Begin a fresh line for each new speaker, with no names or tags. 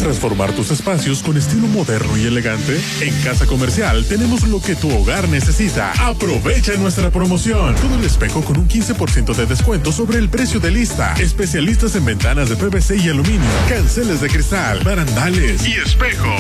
transformar tus espacios con estilo moderno y elegante? En Casa Comercial tenemos lo que tu hogar necesita. Aprovecha nuestra promoción. Todo el espejo con un 15% de descuento sobre el precio de lista. Especialistas en ventanas de PVC y aluminio, canceles de cristal, barandales y espejo.